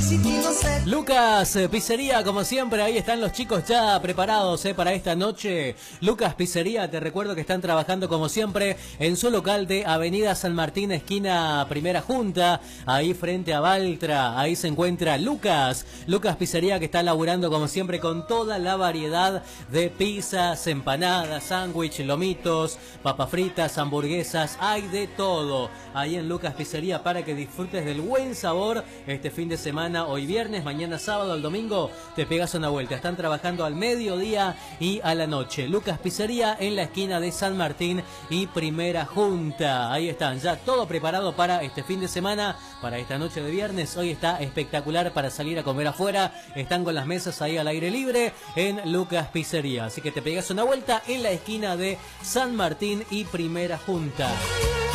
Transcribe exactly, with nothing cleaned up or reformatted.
Lucas eh, Pizzería, como siempre, ahí están los chicos ya preparados eh, para esta noche. Lucas Pizzería, te recuerdo que están trabajando como siempre en su local de Avenida San Martín, esquina Primera Junta, ahí frente a Baltra. Ahí se encuentra Lucas. Lucas Pizzería, que está laburando como siempre con toda la variedad de pizzas, empanadas, sándwich, lomitos, papas fritas, hamburguesas, hay de todo ahí en Lucas Pizzería para que disfrutes del buen sabor este fin de semana. Hoy viernes, mañana sábado, el domingo te pegas una vuelta. Están trabajando al mediodía y a la noche. Lucas Pizzería en la esquina de San Martín y Primera Junta. Ahí están, ya todo preparado para este fin de semana, para esta noche de viernes. Hoy está espectacular para salir a comer afuera. Están con las mesas ahí al aire libre en Lucas Pizzería. Así que te pegas una vuelta en la esquina de San Martín y Primera Junta.